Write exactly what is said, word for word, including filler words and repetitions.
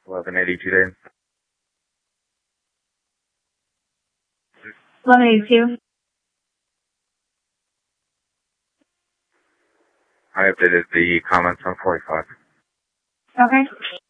eleven eighty-two days. eleven eighty-two. I updated the comments on forty-five. Okay.